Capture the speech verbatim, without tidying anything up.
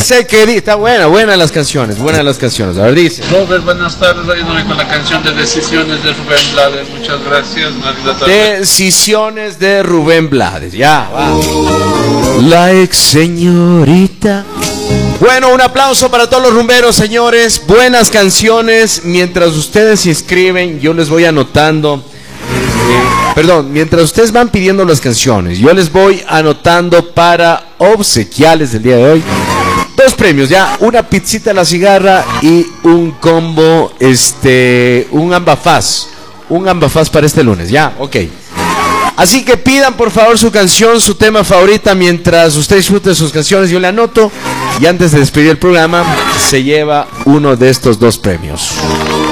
dice que di está buena, buenas las canciones, buenas las canciones. A ver, dice. Robert, buenas tardes, ayúdame con la canción de Decisiones de Rubén Blades. Muchas gracias, una linda tarde. Decisiones de Rubén Blades, ya, va. La ex señorita. Bueno, un aplauso para todos los rumberos, señores. Buenas canciones. Mientras ustedes se inscriben, yo les voy anotando. Eh, perdón, mientras ustedes van pidiendo las canciones, yo les voy anotando para obsequiales del día de hoy. Dos premios, ya, una pizzita a la cigarra y un combo, este, un ambafaz. Un ambafaz para este lunes, ya, ok. Así que pidan por favor su canción, su tema favorita, mientras usted disfrute sus canciones, yo le anoto. Y antes de despedir el programa, se lleva uno de estos dos premios.